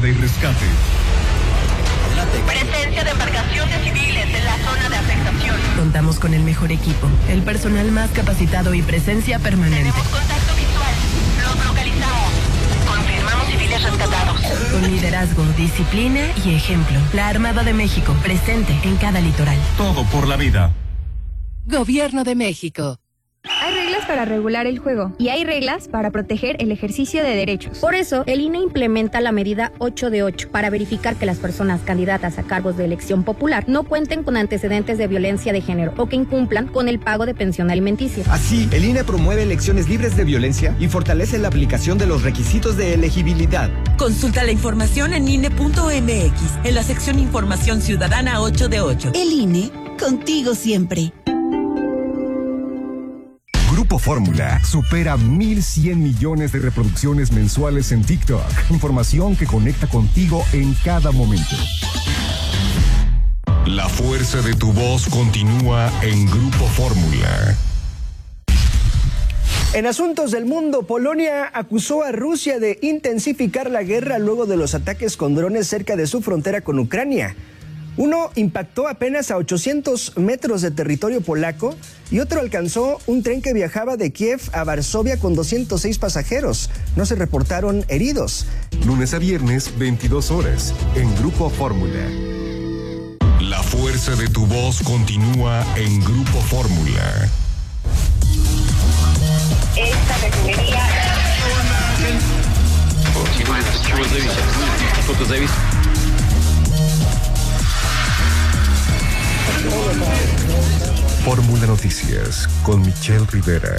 búsqueda y rescate. Presencia de embarcaciones civiles en la zona de afectación. Contamos con el mejor equipo, el personal más capacitado y presencia permanente. Tenemos contacto visual. Los localizamos. Confirmamos civiles rescatados. Con liderazgo, disciplina y ejemplo. La Armada de México, presente en cada litoral. Todo por la vida. Gobierno de México. Hay reglas para regular el juego y hay reglas para proteger el ejercicio de derechos. Por eso, el INE implementa la medida 8 de 8 para verificar que las personas candidatas a cargos de elección popular no cuenten con antecedentes de violencia de género o que incumplan con el pago de pensión alimenticia. Así, el INE promueve elecciones libres de violencia y fortalece la aplicación de los requisitos de elegibilidad. Consulta la información en INE.mx, en la sección Información Ciudadana 8 de 8. El INE, contigo siempre. Grupo Fórmula supera 1,100 millones de reproducciones mensuales en TikTok. Información que conecta contigo en cada momento. La fuerza de tu voz continúa en Grupo Fórmula. En asuntos del mundo, Polonia acusó a Rusia de intensificar la guerra luego de los ataques con drones cerca de su frontera con Ucrania. Uno impactó apenas a 800 metros de territorio polaco y otro alcanzó un tren que viajaba de Kiev a Varsovia con 206 pasajeros. No se reportaron heridos. Lunes a viernes, 22 horas, en Grupo Fórmula. La fuerza de tu voz continúa en Grupo Fórmula. Esta refinería... Fórmula Noticias con Michelle Rivera.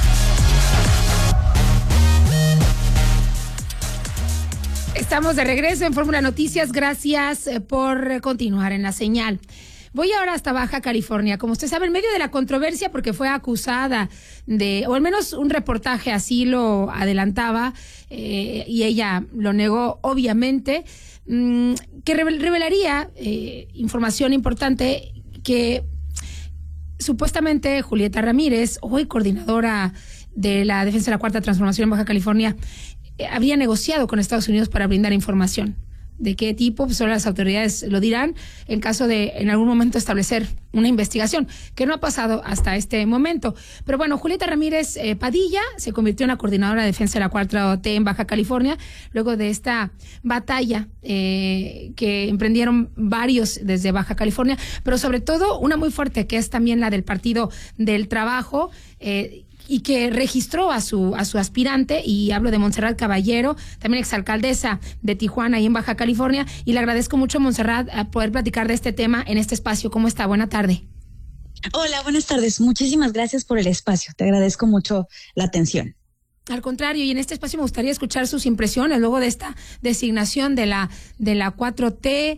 Estamos de regreso en Fórmula Noticias. Gracias por continuar en la señal. Voy ahora hasta Baja California. Como usted sabe, en medio de la controversia, porque fue acusada de, o al menos un reportaje así lo adelantaba, y ella lo negó, obviamente, que revelaría información importante que supuestamente Julieta Ramírez, hoy coordinadora de la Defensa de la Cuarta Transformación en Baja California, habría negociado con Estados Unidos para brindar información. ¿De qué tipo? Pues solo las autoridades lo dirán en caso de en algún momento establecer una investigación, que no ha pasado hasta este momento. Pero bueno, Julieta Ramírez Padilla se convirtió en la coordinadora de defensa de la 4T en Baja California, luego de esta batalla que emprendieron varios desde Baja California, pero sobre todo una muy fuerte, que es también la del Partido del Trabajo, y que registró a su aspirante, y hablo de Montserrat Caballero, también exalcaldesa de Tijuana y en Baja California, y le agradezco mucho, Montserrat, a poder platicar de este tema en este espacio. ¿Cómo está? Buena tarde. Hola, buenas tardes. Muchísimas gracias por el espacio. Te agradezco mucho la atención. Al contrario, y en este espacio me gustaría escuchar sus impresiones luego de esta designación de la 4T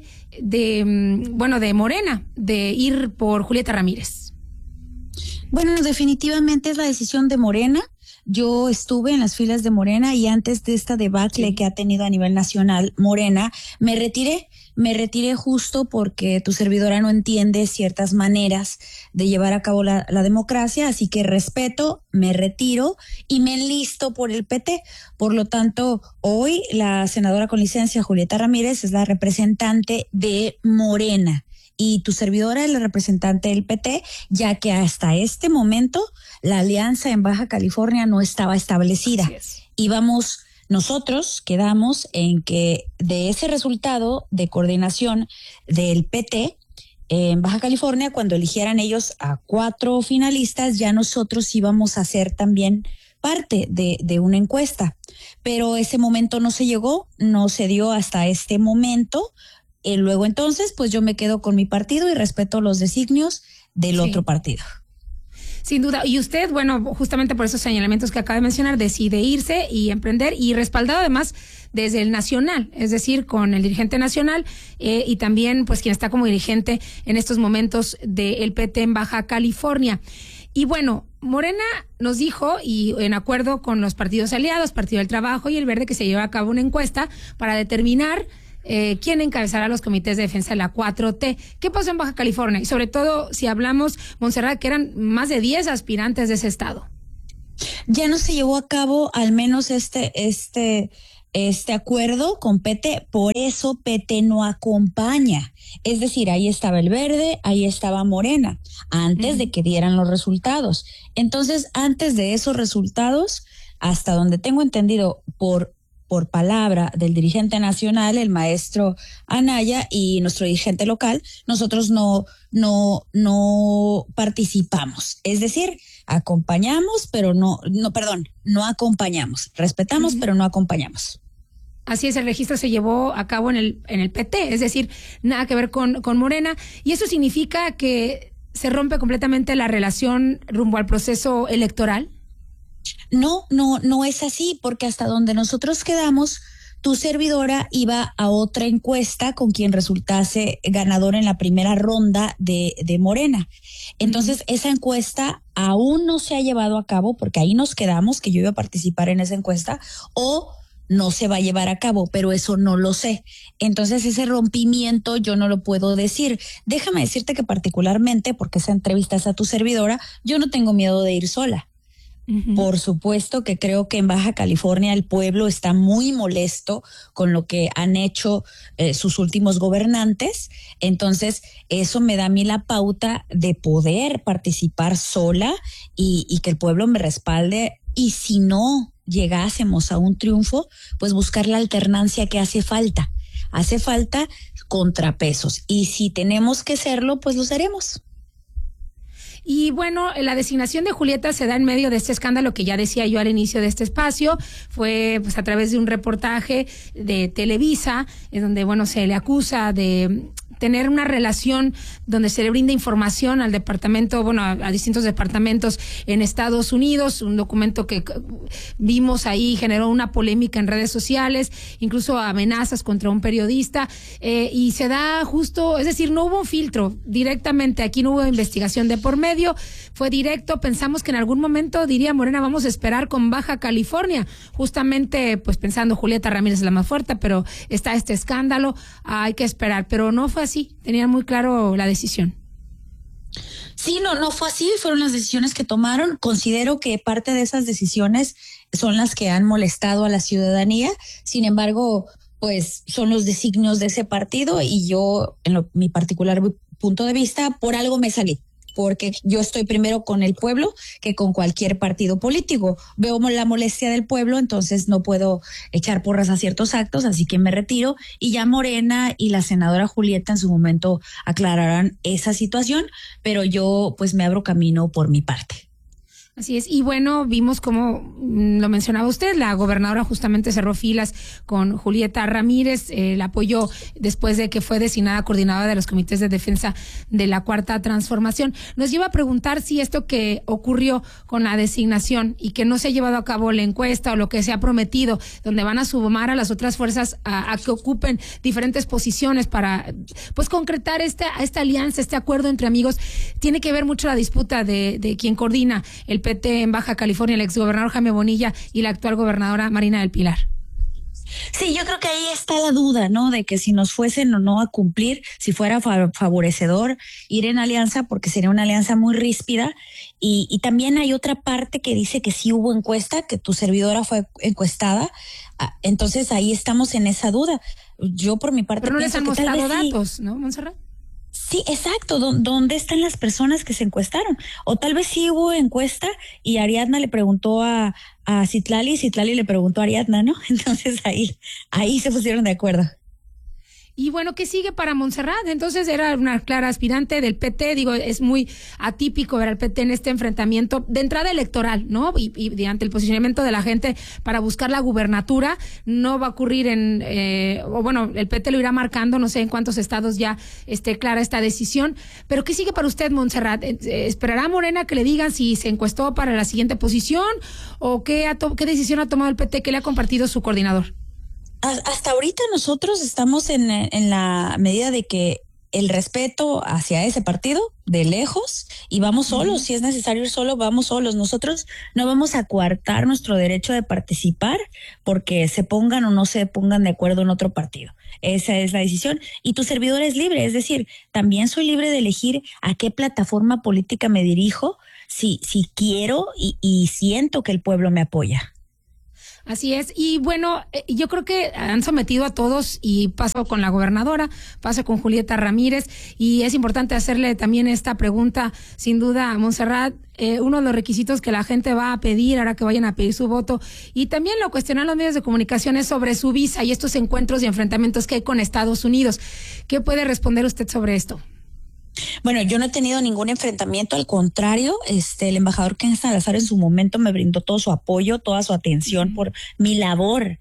de Morena, de ir por Julieta Ramírez. Bueno, definitivamente es la decisión de Morena. Yo estuve en las filas de Morena y antes de esta debacle que ha tenido a nivel nacional Morena, me retiré justo porque tu servidora no entiende ciertas maneras de llevar a cabo la democracia, así que respeto, me retiro y me enlisto por el PT. Por lo tanto, hoy la senadora con licencia Julieta Ramírez es la representante de Morena. Y tu servidora es la representante del PT, ya que hasta este momento la alianza en Baja California no estaba establecida. Nosotros quedamos en que de ese resultado de coordinación del PT en Baja California, cuando eligieran ellos a 4 finalistas, ya nosotros íbamos a ser también parte de una encuesta. Pero ese momento no se llegó, no se dio hasta este momento. Luego entonces, pues yo me quedo con mi partido y respeto los designios del otro partido. Sin duda. Y usted, bueno, justamente por esos señalamientos que acaba de mencionar, decide irse y emprender, y respaldado además desde el nacional, es decir, con el dirigente nacional y también pues quien está como dirigente en estos momentos del PT en Baja California. Y bueno, Morena nos dijo, y en acuerdo con los partidos aliados, Partido del Trabajo y el Verde, que se lleva a cabo una encuesta para determinar quién encabezará los comités de defensa de la 4T. ¿Qué pasó en Baja California? Y sobre todo, si hablamos, Montserrat, que eran más de 10 aspirantes de ese estado. Ya no se llevó a cabo al menos este este acuerdo con PT, por eso PT no acompaña. Es decir, ahí estaba el Verde, ahí estaba Morena, antes de que dieran los resultados. Entonces, antes de esos resultados, hasta donde tengo entendido por palabra del dirigente nacional, el maestro Anaya, y nuestro dirigente local, nosotros no participamos. Es decir, acompañamos, pero no acompañamos. Respetamos, pero no acompañamos. Así es, el registro se llevó a cabo en el PT, es decir, nada que ver con Morena, y eso significa que se rompe completamente la relación rumbo al proceso electoral. No es así, porque hasta donde nosotros quedamos, tu servidora iba a otra encuesta con quien resultase ganador en la primera ronda de Morena. Entonces, esa encuesta aún no se ha llevado a cabo, porque ahí nos quedamos, que yo iba a participar en esa encuesta, o no se va a llevar a cabo, pero eso no lo sé. Entonces, ese rompimiento yo no lo puedo decir. Déjame decirte que particularmente, porque esa entrevista es a tu servidora, yo no tengo miedo de ir sola. Por supuesto que creo que en Baja California el pueblo está muy molesto con lo que han hecho sus últimos gobernantes. Entonces, eso me da a mí la pauta de poder participar sola y que el pueblo me respalde. Y si no llegásemos a un triunfo, pues buscar la alternancia que hace falta. Hace falta contrapesos. Y si tenemos que hacerlo, pues lo haremos. Y bueno, la designación de Julieta se da en medio de este escándalo que ya decía yo al inicio de este espacio. Fue pues a través de un reportaje de Televisa, en donde bueno se le acusa de tener una relación donde se le brinda información al departamento, bueno, a distintos departamentos en Estados Unidos, un documento que vimos ahí generó una polémica en redes sociales, incluso amenazas contra un periodista, y se da justo, es decir, no hubo un filtro directamente, aquí no hubo investigación de por medio, fue directo. Pensamos que en algún momento, diría Morena, vamos a esperar con Baja California, justamente pues pensando Julieta Ramírez es la más fuerte, pero está este escándalo, hay que esperar, pero no fue así. Tenían muy claro la decisión. Sí, no fue así, fueron las decisiones que tomaron. Considero que parte de esas decisiones son las que han molestado a la ciudadanía. Sin embargo, pues son los designios de ese partido y yo, en mi particular punto de vista, por algo me salí. Porque yo estoy primero con el pueblo que con cualquier partido político. Veo la molestia del pueblo, entonces no puedo echar porras a ciertos actos, así que me retiro y ya Morena y la senadora Julieta en su momento aclararán esa situación, pero yo pues me abro camino por mi parte. Así es, y bueno, vimos como lo mencionaba usted, la gobernadora justamente cerró filas con Julieta Ramírez, la apoyó después de que fue designada coordinadora de los comités de defensa de la Cuarta Transformación. Nos lleva a preguntar si esto que ocurrió con la designación y que no se ha llevado a cabo la encuesta o lo que se ha prometido, donde van a sumar a las otras fuerzas a que ocupen diferentes posiciones para pues concretar esta alianza, este acuerdo entre amigos, tiene que ver mucho la disputa de quien coordina el PT en Baja California, el exgobernador Jaime Bonilla y la actual gobernadora Marina del Pilar. Sí, yo creo que ahí está la duda, ¿no? De que si nos fuesen o no a cumplir, si fuera favorecedor ir en alianza, porque sería una alianza muy ríspida. Y también hay otra parte que dice que sí hubo encuesta, que tu servidora fue encuestada. Entonces ahí estamos en esa duda. Yo por mi parte... Pero no les han mostrado datos, sí, ¿no, Montserrat? Sí, exacto. ¿Dónde están las personas que se encuestaron? O tal vez sí hubo encuesta y Ariadna le preguntó a Citlali y Citlali le preguntó a Ariadna, ¿no? Entonces ahí se pusieron de acuerdo. Y bueno, ¿qué sigue para Montserrat? Entonces era una clara aspirante del PT, digo, es muy atípico ver al PT en este enfrentamiento de entrada electoral, ¿no? Y ante el posicionamiento de la gente para buscar la gubernatura, no va a ocurrir el PT lo irá marcando, no sé en cuántos estados ya esté clara esta decisión, pero ¿qué sigue para usted, Montserrat? ¿Esperará Morena que le digan si se encuestó para la siguiente posición o qué decisión ha tomado el PT que le ha compartido su coordinador? Hasta ahorita nosotros estamos en la medida de que el respeto hacia ese partido de lejos y vamos solos, si es necesario ir solo, vamos solos. Nosotros no vamos a coartar nuestro derecho de participar porque se pongan o no se pongan de acuerdo en otro partido. Esa es la decisión y tu servidor es libre, es decir, también soy libre de elegir a qué plataforma política me dirijo si quiero y siento que el pueblo me apoya. Así es, y bueno, yo creo que han sometido a todos, y paso con la gobernadora, paso con Julieta Ramírez, y es importante hacerle también esta pregunta, sin duda, a Montserrat. Uno de los requisitos que la gente va a pedir ahora que vayan a pedir su voto, y también lo cuestionan los medios de comunicación, es sobre su visa y estos encuentros y enfrentamientos que hay con Estados Unidos. ¿Qué puede responder usted sobre esto? Bueno, yo no he tenido ningún enfrentamiento, al contrario, el embajador Ken Salazar en su momento me brindó todo su apoyo, toda su atención por mi labor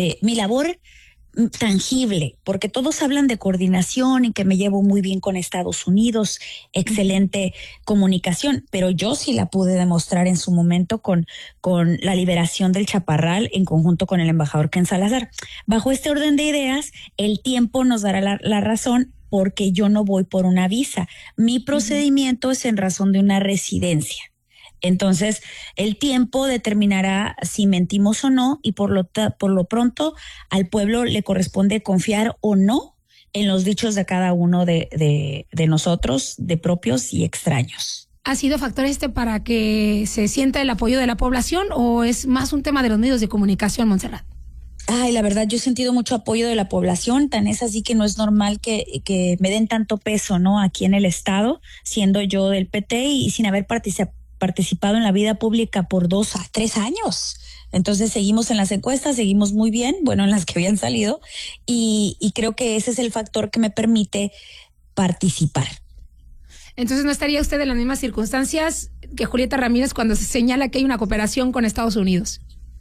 tangible, porque todos hablan de coordinación y que me llevo muy bien con Estados Unidos, excelente comunicación, pero yo sí la pude demostrar en su momento con la liberación del Chaparral en conjunto con el embajador Ken Salazar. Bajo este orden de ideas, el tiempo nos dará la razón, porque yo no voy por una visa. Mi procedimiento es en razón de una residencia. Entonces, el tiempo determinará si mentimos o no, y por lo pronto al pueblo le corresponde confiar o no en los dichos de cada uno de nosotros, de propios y extraños. ¿Ha sido factor para que se sienta el apoyo de la población, o es más un tema de los medios de comunicación, Montserrat? Ay, la verdad, yo he sentido mucho apoyo de la población, tan es así que no es normal que me den tanto peso, ¿no? Aquí en el estado, siendo yo del PT y sin haber participado en la vida pública por 2 a 3 años. Entonces seguimos en las encuestas, seguimos muy bien, bueno, en las que habían salido, y creo que ese es el factor que me permite participar. Entonces, ¿no estaría usted en las mismas circunstancias que Julieta Ramírez cuando se señala que hay una cooperación con Estados Unidos?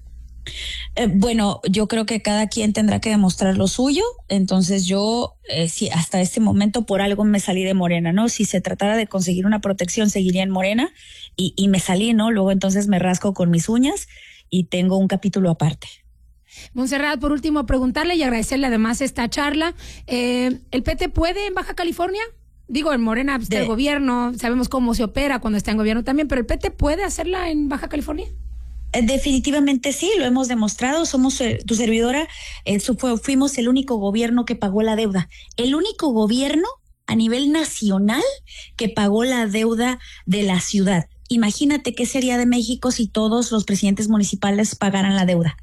Bueno, yo creo que cada quien tendrá que demostrar lo suyo. Entonces yo, sí, hasta este momento por algo me salí de Morena, ¿no? Si se tratara de conseguir una protección, seguiría en Morena, y me salí, ¿no? Luego entonces me rasco con mis uñas y tengo un capítulo aparte. Montserrat, por último, preguntarle y agradecerle además esta charla. ¿El PT puede en Baja California? Digo, en Morena está el gobierno, sabemos cómo se opera cuando está en gobierno también, pero ¿el PT puede hacerla en Baja California? Definitivamente sí, lo hemos demostrado. Somos tu servidora, fuimos el único gobierno que pagó la deuda, el único gobierno a nivel nacional que pagó la deuda de la ciudad. Imagínate qué sería de México si todos los presidentes municipales pagaran la deuda.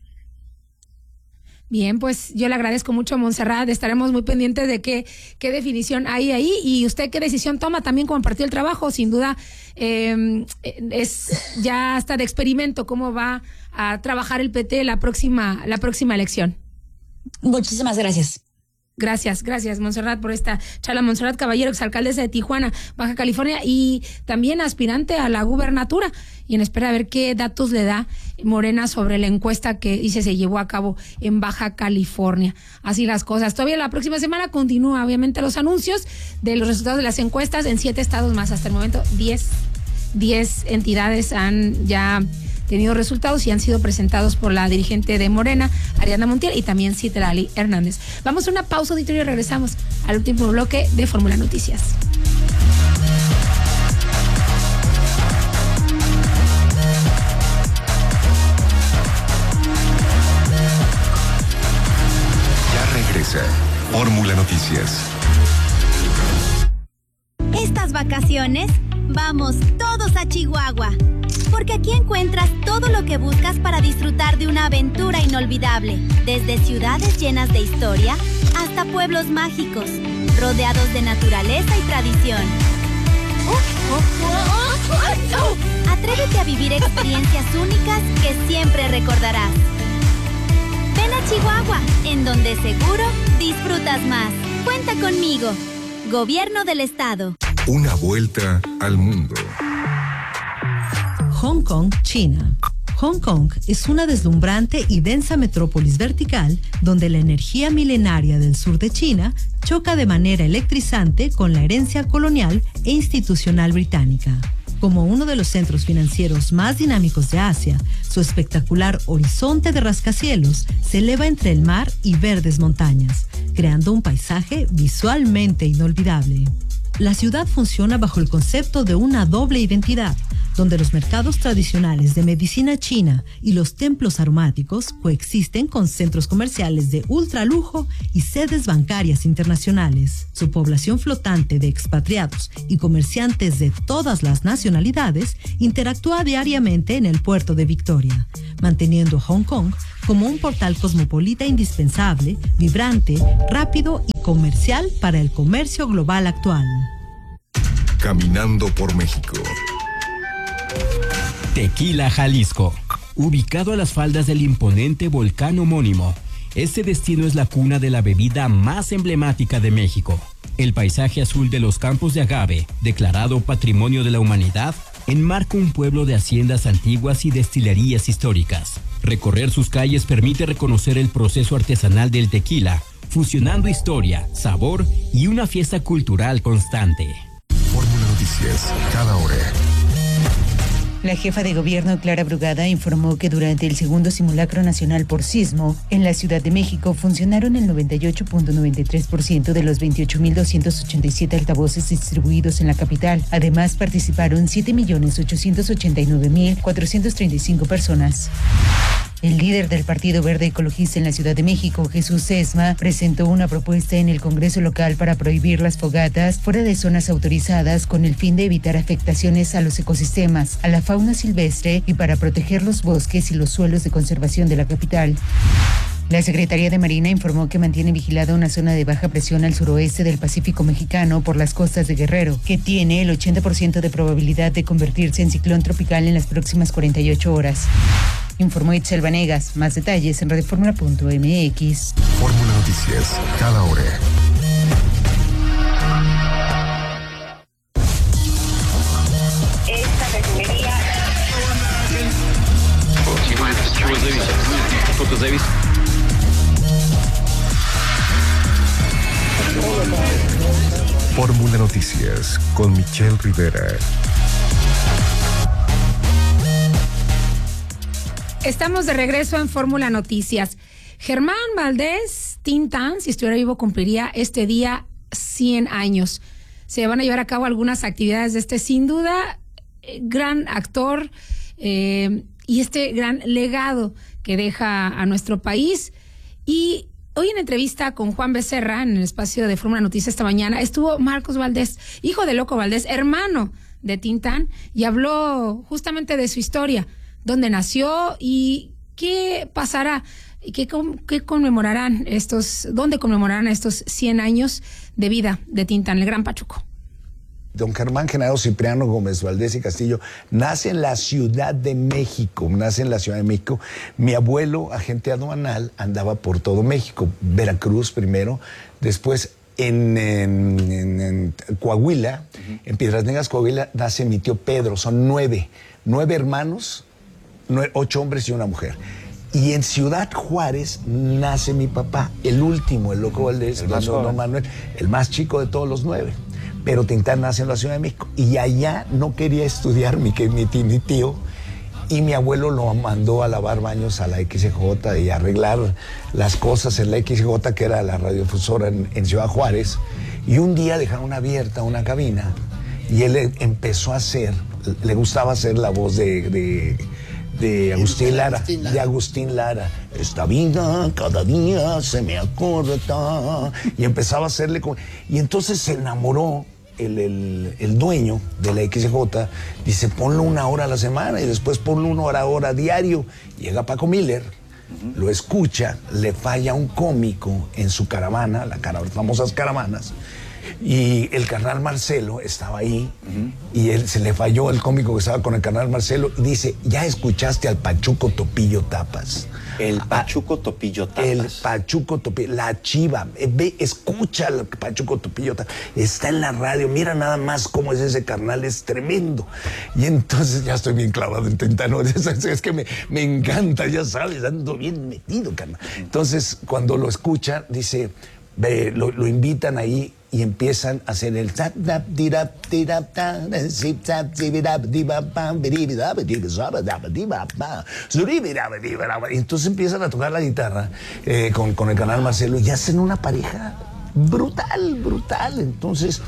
Bien, pues yo le agradezco mucho a Montserrat, estaremos muy pendientes de qué definición hay ahí, y usted qué decisión toma también como Partido del Trabajo. Sin duda es ya hasta de experimento cómo va a trabajar el PT la próxima elección. Muchísimas gracias. Gracias, Montserrat, por esta charla. Montserrat Caballero, exalcaldesa de Tijuana, Baja California, y también aspirante a la gubernatura, y en espera de ver qué datos le da Morena sobre la encuesta que se llevó a cabo en Baja California. Así las cosas. Todavía la próxima semana continúa, obviamente, los anuncios de los resultados de las encuestas en 7 estados más. Hasta el momento, 10 entidades han ya tenido resultados y han sido presentados por la dirigente de Morena, Ariadna Montiel, y también Citlali Hernández. Vamos a una pausa, auditorio, y regresamos al último bloque de Fórmula Noticias. Ya regresa Fórmula Noticias. Estas vacaciones vamos todos a Chihuahua, porque aquí encuentras todo lo que buscas para disfrutar de una aventura inolvidable, desde ciudades llenas de historia hasta pueblos mágicos, rodeados de naturaleza y tradición. Atrévete a vivir experiencias únicas que siempre recordarás. Ven a Chihuahua, en donde seguro disfrutas más. Cuenta conmigo. Gobierno del Estado. Una vuelta al mundo. Hong Kong, China. Hong Kong es una deslumbrante y densa metrópolis vertical donde la energía milenaria del sur de China choca de manera electrizante con la herencia colonial e institucional británica. Como uno de los centros financieros más dinámicos de Asia, su espectacular horizonte de rascacielos se eleva entre el mar y verdes montañas, creando un paisaje visualmente inolvidable. La ciudad funciona bajo el concepto de una doble identidad, donde los mercados tradicionales de medicina china y los templos aromáticos coexisten con centros comerciales de ultralujo y sedes bancarias internacionales. Su población flotante de expatriados y comerciantes de todas las nacionalidades interactúa diariamente en el puerto de Victoria, manteniendo Hong Kong como un portal cosmopolita indispensable, vibrante, rápido y comercial para el comercio global actual. Caminando por México. Tequila, Jalisco. Ubicado a las faldas del imponente volcán homónimo, este destino es la cuna de la bebida más emblemática de México. El paisaje azul de los campos de agave, declarado Patrimonio de la Humanidad, enmarca un pueblo de haciendas antiguas y destilerías históricas. Recorrer sus calles permite reconocer el proceso artesanal del tequila, fusionando historia, sabor y una fiesta cultural constante. Fórmula Noticias, cada hora. La jefa de gobierno, Clara Brugada, informó que durante el segundo simulacro nacional por sismo, en la Ciudad de México funcionaron el 98.93% de los 28.287 altavoces distribuidos en la capital. Además, participaron 7.889.435 personas. El líder del Partido Verde Ecologista en la Ciudad de México, Jesús Sesma, presentó una propuesta en el Congreso local para prohibir las fogatas fuera de zonas autorizadas con el fin de evitar afectaciones a los ecosistemas, a la fauna silvestre y para proteger los bosques y los suelos de conservación de la capital. La Secretaría de Marina informó que mantiene vigilada una zona de baja presión al suroeste del Pacífico mexicano por las costas de Guerrero, que tiene el 80% de probabilidad de convertirse en ciclón tropical en las próximas 48 horas. Informó Itzel Vanegas. Más detalles en radioformula.mx. Fórmula Noticias, cada hora. Esta refinería... Fórmula Noticias con Michelle Rivera. Estamos de regreso en Fórmula Noticias. Germán Valdés Tintán, si estuviera vivo, cumpliría este día 100 años. Se van a llevar a cabo algunas actividades de este, sin duda, gran actor y este gran legado que deja a nuestro país. Y hoy en entrevista con Juan Becerra, en el espacio de Fórmula Noticias esta mañana, estuvo Marcos Valdés, hijo de Loco Valdés, hermano de Tintán, y habló justamente de su historia, dónde nació y qué pasará y qué conmemorarán dónde conmemorarán estos 100 años de vida de Tintán, el gran Pachuco. Don Germán Genaro Cipriano Gómez Valdés y Castillo nace en la Ciudad de México, Mi abuelo, agente aduanal, andaba por todo México, Veracruz primero, después en Coahuila, en Piedras Negras, Coahuila, nace mi tío Pedro. Son nueve hermanos, 8 hombres y una mujer. Y en Ciudad Juárez nace mi papá, el último, el Loco Valdés, don Manuel, el más chico de todos los 9. Pero Tintán nace en la Ciudad de México. Y allá no quería estudiar mi tío, y mi abuelo lo mandó a lavar baños a la XJ y a arreglar las cosas en la XJ, que era la radiodifusora en Ciudad Juárez. Y un día dejaron abierta una cabina y él empezó a le gustaba hacer la voz de Agustín Lara. Esta vida cada día se me acorta. Y empezaba a hacerle y entonces se enamoró el dueño de la XJ. Dice, ponlo 1 hora a la semana y después ponlo 1 hora diario. Llega Paco Miller, lo escucha, le falla un cómico en su caravana, las famosas caravanas. Y el carnal Marcelo estaba ahí, y se le falló el cómico que estaba con el carnal Marcelo, y dice, ¿ya escuchaste al Pachuco Topillo Tapas? El Pachuco Topillo Tapas. El Pachuco Topillo, la chiva, escucha al Pachuco Topillo Tapas, está en la radio, mira nada más cómo es ese carnal, es tremendo. Y entonces ya estoy bien clavado en Tintán, es que me encanta, ya sabes, ando bien metido, carnal. Entonces, cuando lo escucha, dice, lo invitan ahí, y empiezan a hacer el tap tap dirap dirap ta zip tap zibirap dibap pam biribidap dibap dibap pa zuribirap dibap. Y entonces empiezan a tocar la guitarra con el canal Marcelo y hacen una pareja brutal. Entonces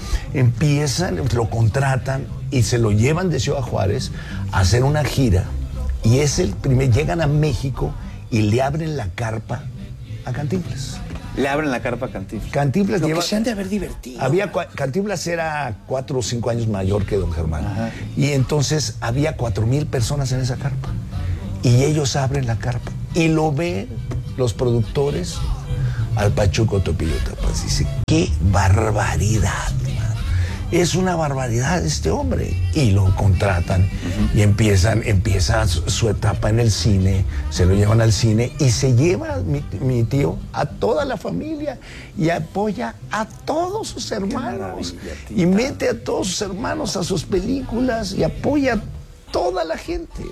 lo contratan y se lo llevan de Ciudad Juárez a hacer una gira, y llegan a México y le abren la carpa a Cantinflas. Le abren la carpa a Cantinflas. Cantinflas que se han de haber divertido. Cantinflas era 4 o 5 años mayor que don Germán. Ajá. Y entonces había 4,000 personas en esa carpa. Y ellos abren la carpa Y lo ven los productores al Pachuco Topillo Tapas. Dice, qué barbaridad, man. Es una barbaridad este hombre. Y lo contratan y empieza su etapa en el cine, se lo llevan al cine y se lleva mi tío a toda la familia y apoya a todos sus hermanos y mete a todos sus hermanos a sus películas y apoya a toda la gente.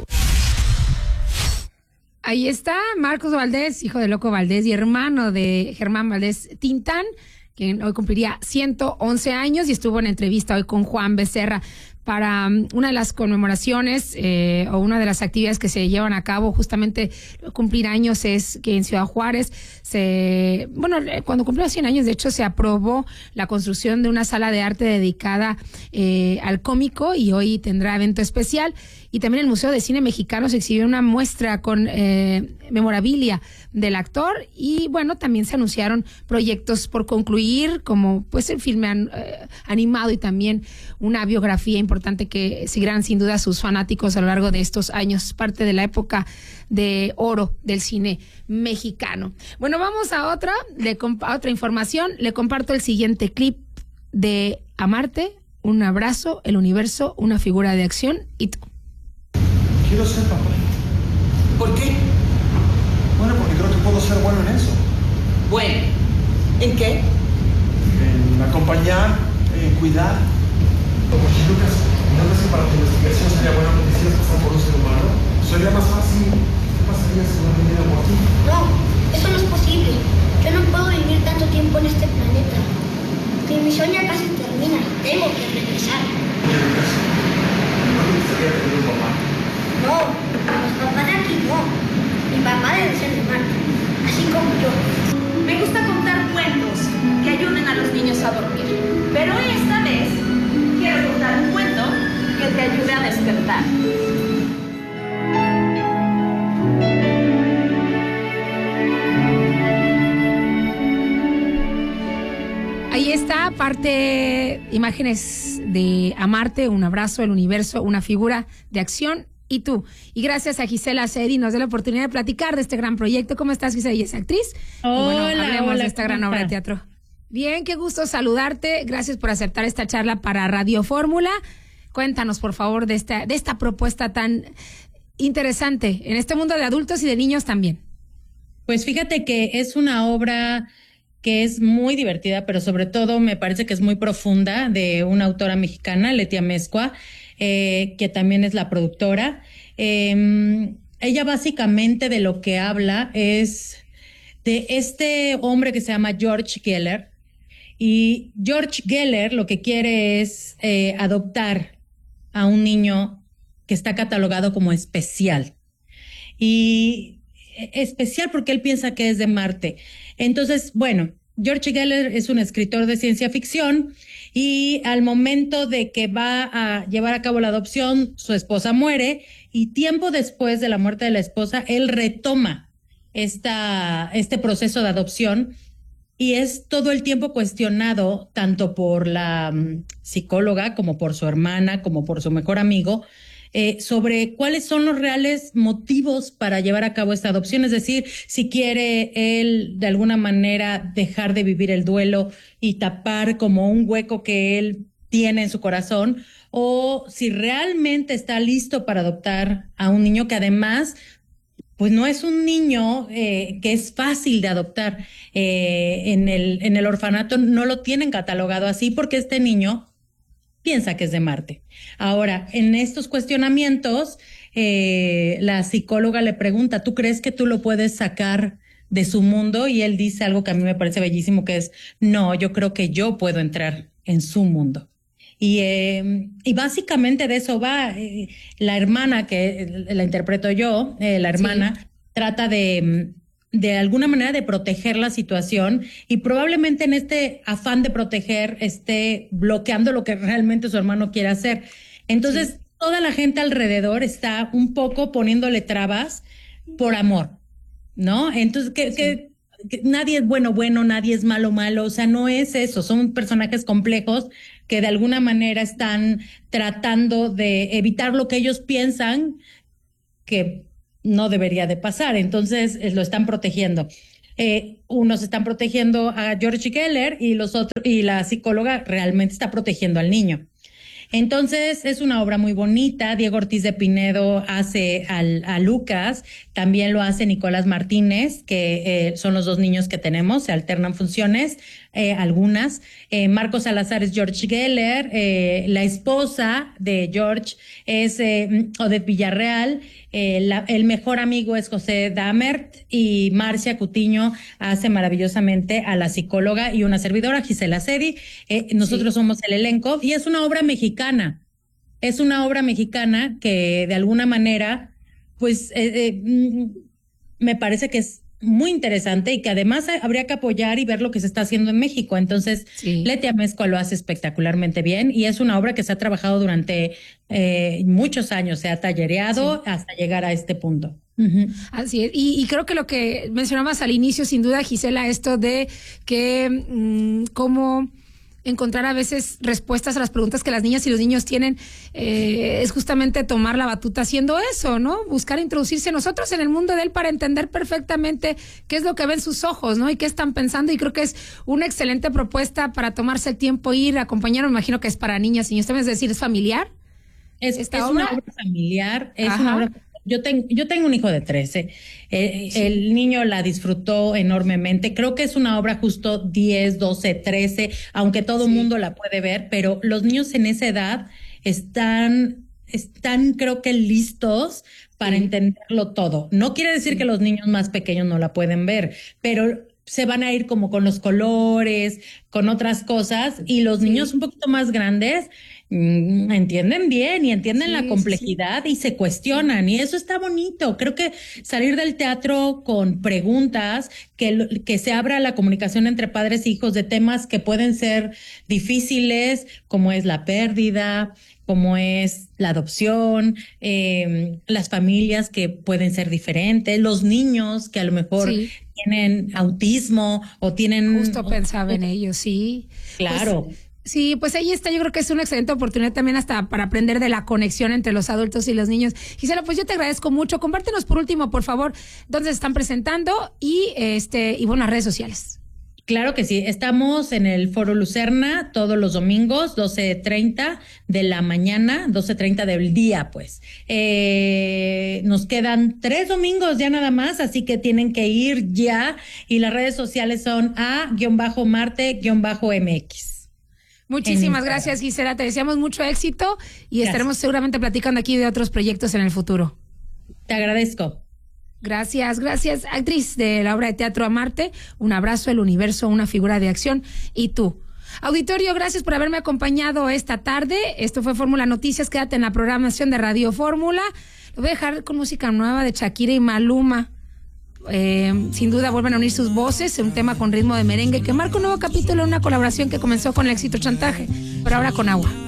Ahí está Marcos Valdés, hijo de Loco Valdés y hermano de Germán Valdés Tintán, quien hoy cumpliría 111 años y estuvo en entrevista hoy con Juan Becerra para una de las conmemoraciones o una de las actividades que se llevan a cabo justamente cumplir años es que en Ciudad Juárez cuando cumplió 100 años, de hecho, se aprobó la construcción de una sala de arte dedicada al cómico y hoy tendrá evento especial. Y también el Museo de Cine Mexicano se exhibió una muestra con memorabilia del actor y bueno, también se anunciaron proyectos por concluir, como pues el filme animado y también una biografía importante que seguirán sin duda sus fanáticos a lo largo de estos años, parte de la época de oro del cine mexicano. Bueno, vamos a otra información. Le comparto el siguiente clip de Amarte, un abrazo, el universo, una figura de acción y tú. Quiero ser papá. ¿Por qué? Bueno, porque creo que puedo ser bueno en eso. Bueno, ¿en qué? En acompañar, en cuidar. Oye, Lucas, ¿no ves que para tu investigación sería bueno que quisieras pasar por un ser humano? Sería más fácil. ¿Qué pasaría si no viniera por ti? No, eso no es posible. Yo no puedo vivir tanto tiempo en este planeta. Mi misión ya casi termina. Tengo que regresar. Oye, Lucas, ¿no te gustaría tener un papá? No, los papás de aquí no. Mi papá debe ser de Marte, así como yo. Me gusta contar cuentos que ayuden a los niños a dormir. Pero esta vez quiero contar un cuento que te ayude a despertar. Ahí está, imágenes de Amarte, un abrazo, el universo, una figura de acción y tú. Y gracias a Gisela Seri nos da la oportunidad de platicar de este gran proyecto. ¿Cómo estás, Gisela? Ella es actriz. Hola, hablemos de esta gran obra de teatro. Bien, qué gusto saludarte. Gracias por aceptar esta charla para Radio Fórmula. Cuéntanos, por favor, de esta propuesta tan interesante en este mundo de adultos y de niños también. Pues fíjate que es una obra que es muy divertida, pero sobre todo me parece que es muy profunda, de una autora mexicana, Leti Amezcua, que también es la productora. Ella básicamente de lo que habla es de este hombre que se llama George Geller, y George Geller lo que quiere es adoptar a un niño que está catalogado como especial. Y especial porque él piensa que es de Marte. Entonces, bueno, George Geller es un escritor de ciencia ficción y al momento de que va a llevar a cabo la adopción, su esposa muere y tiempo después de la muerte de la esposa, él retoma este proceso de adopción y es todo el tiempo cuestionado tanto por la psicóloga como por su hermana, como por su mejor amigo, sobre cuáles son los reales motivos para llevar a cabo esta adopción, es decir, si quiere él de alguna manera dejar de vivir el duelo y tapar como un hueco que él tiene en su corazón, o si realmente está listo para adoptar a un niño que además pues no es un niño que es fácil de adoptar. En el orfanato no lo tienen catalogado así porque este niño piensa que es de Marte. Ahora, en estos cuestionamientos, la psicóloga le pregunta, ¿tú crees que tú lo puedes sacar de su mundo? Y él dice algo que a mí me parece bellísimo, que es, no, yo creo que yo puedo entrar en su mundo. Y básicamente de eso va. La hermana, que la interpreto yo, la hermana, sí, trata de alguna manera de proteger la situación y probablemente en este afán de proteger esté bloqueando lo que realmente su hermano quiere hacer. Entonces, sí, toda la gente alrededor está un poco poniéndole trabas por amor, ¿no? Entonces, que nadie es bueno, nadie es malo, o sea, no es eso, son personajes complejos que de alguna manera están tratando de evitar lo que ellos piensan que no debería de pasar. Entonces lo están protegiendo. Unos están protegiendo a George Geller y la psicóloga realmente está protegiendo al niño. Entonces, es una obra muy bonita. Diego Ortiz de Pinedo hace a Lucas, también lo hace Nicolás Martínez, que son los dos niños que tenemos, se alternan funciones, algunas. Marcos Salazar es George Geller, la esposa de George es Odette Villarreal, el mejor amigo es José Damert y Marcia Cutiño hace maravillosamente a la psicóloga y una servidora, Gisela Sedi. Nosotros somos el elenco y es una obra mexicana. Es una obra mexicana que de alguna manera, pues, me parece que es muy interesante y que además habría que apoyar y ver lo que se está haciendo en México. Entonces, Leti Amezcua lo hace espectacularmente bien y es una obra que se ha trabajado durante muchos años, se ha tallereado hasta llegar a este punto. Así es, y creo que lo que mencionabas al inicio, sin duda, Gisela, esto de que cómo encontrar a veces respuestas a las preguntas que las niñas y los niños tienen, es justamente tomar la batuta haciendo eso, ¿no? Buscar introducirse nosotros en el mundo de él para entender perfectamente qué es lo que ven sus ojos, ¿no? Y qué están pensando, y creo que es una excelente propuesta para tomarse el tiempo, ir a acompañar. Me imagino que es para niñas y niños también, es decir, ¿es familiar? Es una obra familiar, es una obra. Yo tengo un hijo de 13. El niño la disfrutó enormemente. Creo que es una obra justo 10, 12, 13, aunque todo el mundo la puede ver, pero los niños en esa edad están creo que listos para entenderlo todo. No quiere decir que los niños más pequeños no la pueden ver, pero se van a ir como con los colores, con otras cosas, y los niños un poquito más grandes entienden bien y entienden la complejidad y se cuestionan, y eso está bonito. Creo que salir del teatro con preguntas, que se abra la comunicación entre padres e hijos de temas que pueden ser difíciles, como es la pérdida, como es la adopción, las familias que pueden ser diferentes, los niños que a lo mejor tienen autismo o tienen... Justo pensaba en ellos, sí. Claro. Sí, pues ahí está. Yo creo que es una excelente oportunidad también hasta para aprender de la conexión entre los adultos y los niños. Gisela, pues yo te agradezco mucho. Compártenos por último, por favor, dónde se están presentando y bueno, las redes sociales. Claro que sí. Estamos en el Foro Lucerna todos los domingos, 12:30 de la mañana, 12:30 del día, pues. Nos quedan 3 domingos ya nada más, así que tienen que ir ya. Y las redes sociales son a-marte-mx. Muchísimas gracias, Gisela. Te deseamos mucho éxito y estaremos seguramente platicando aquí de otros proyectos en el futuro. Te agradezco. Gracias. Actriz de la obra de teatro Amarte, un abrazo, el universo, una figura de acción y tú. Auditorio, gracias por haberme acompañado esta tarde. Esto fue Fórmula Noticias. Quédate en la programación de Radio Fórmula. Lo voy a dejar con música nueva de Shakira y Maluma. Sin duda vuelven a unir sus voces en un tema con ritmo de merengue que marca un nuevo capítulo en una colaboración que comenzó con el éxito Chantaje, pero ahora con Agua.